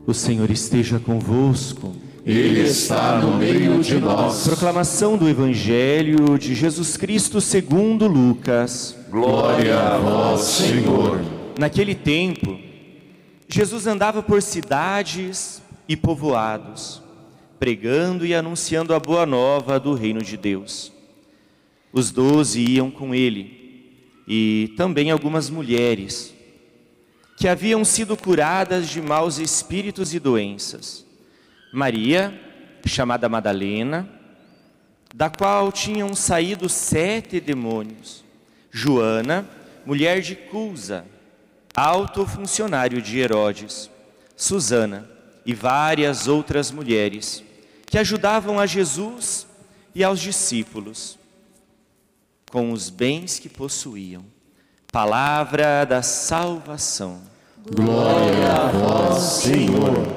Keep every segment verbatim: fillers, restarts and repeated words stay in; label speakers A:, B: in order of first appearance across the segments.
A: O Senhor esteja convosco.
B: Ele está no meio de nós.
A: Proclamação do Evangelho de Jesus Cristo segundo Lucas.
B: Glória a vós, Senhor.
A: Naquele tempo, Jesus andava por cidades e povoados, pregando e anunciando a boa nova do reino de Deus. Os doze iam com ele, e também algumas mulheres, que haviam sido curadas de maus espíritos e doenças. Maria, chamada Madalena, da qual tinham saído sete demônios. Joana, mulher de Cusa, alto funcionário de Herodes. Susana e várias outras mulheres, que ajudavam a Jesus e aos discípulos com os bens que possuíam. Palavra da salvação.
B: Glória a vós, Senhor.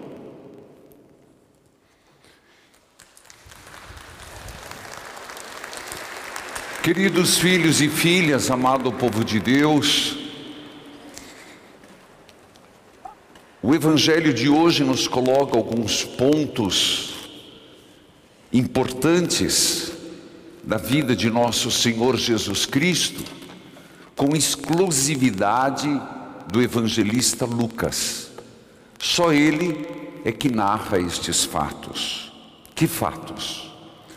B: Queridos filhos e filhas, amado povo de Deus, o Evangelho de hoje nos coloca alguns pontos importantes da vida de nosso Senhor Jesus Cristo, com exclusividade do evangelista Lucas. Só ele é que narra estes fatos. Que fatos?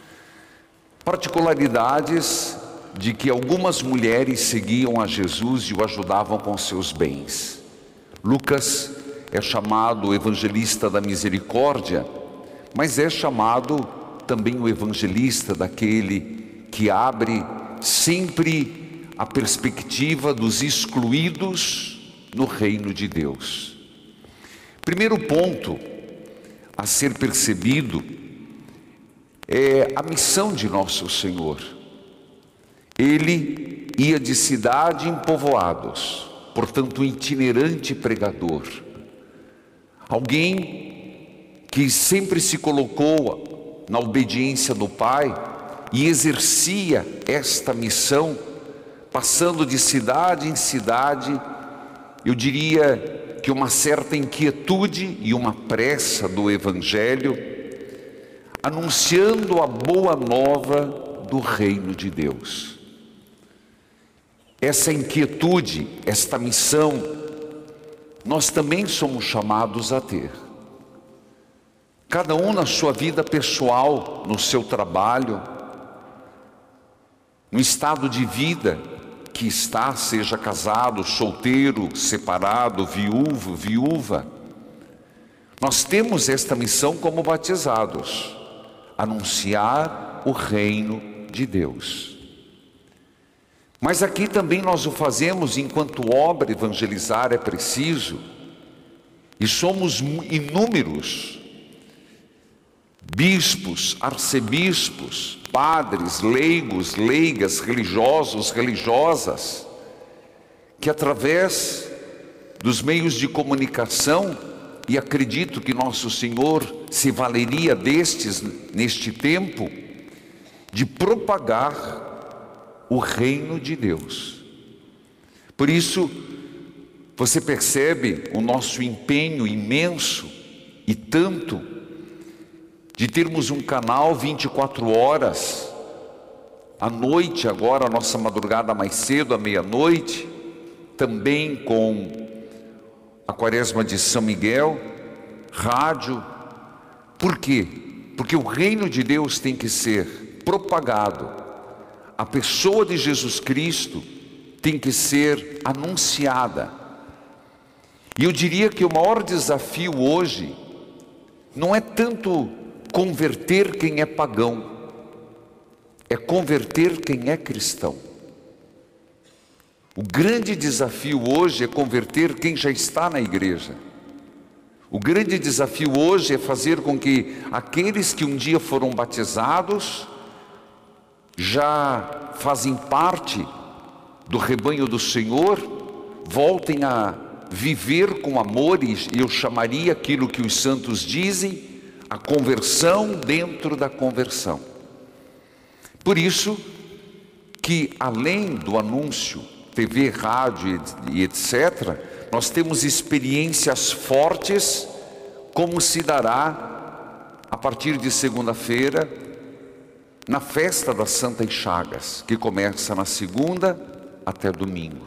B: Particularidades de que algumas mulheres seguiam a Jesus e o ajudavam com seus bens. Lucas é chamado o evangelista da misericórdia, mas é chamado também o evangelista daquele que abre sempre a perspectiva dos excluídos no reino de Deus. Primeiro ponto a ser percebido é a missão de nosso Senhor. Ele ia de cidade em povoados, portanto um itinerante pregador. Alguém que sempre se colocou na obediência do Pai e exercia esta missão, passando de cidade em cidade, eu diria que uma certa inquietude e uma pressa do Evangelho, anunciando a boa nova do reino de Deus. Essa inquietude, esta missão, nós também somos chamados a ter. Cada um na sua vida pessoal, no seu trabalho, no estado de vida que está, seja casado, solteiro, separado, viúvo, viúva. Nós temos esta missão como batizados, anunciar o reino de Deus. Mas aqui também nós o fazemos enquanto obra evangelizar é preciso, e somos inúmeros, bispos, arcebispos, padres, leigos, leigas, religiosos, religiosas, que através dos meios de comunicação, e acredito que nosso Senhor se valeria destes neste tempo, de propagar o reino de Deus. Por isso, você percebe o nosso empenho imenso e tanto de termos um canal vinte e quatro horas, à noite agora, a nossa madrugada mais cedo, à meia-noite, também com a Quaresma de São Miguel, rádio. Por quê? Porque o reino de Deus tem que ser propagado, a pessoa de Jesus Cristo tem que ser anunciada. E eu diria que o maior desafio hoje não é tanto converter quem é pagão, é converter quem é cristão. O grande desafio hoje é converter quem já está na igreja. O grande desafio hoje é fazer com que aqueles que um dia foram batizados, já fazem parte do rebanho do Senhor, voltem a viver com amor, e eu chamaria aquilo que os santos dizem, a conversão dentro da conversão. Por isso que, além do anúncio, T V, rádio e etcétera, nós temos experiências fortes como se dará a partir de segunda-feira, na festa das Santas Chagas, que começa na segunda até domingo.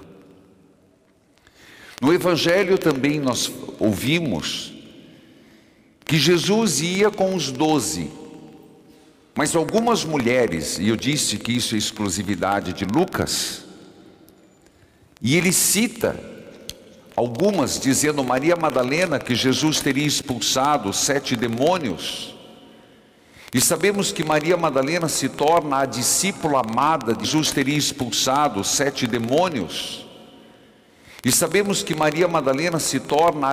B: No Evangelho também nós ouvimos que Jesus ia com os doze, mas algumas mulheres, e eu disse que isso é exclusividade de Lucas, e ele cita algumas, dizendo Maria Madalena que Jesus teria expulsado sete demônios, e sabemos que Maria Madalena se torna a discípula amada de Jesus, teria expulsado sete demônios, e sabemos que Maria Madalena se torna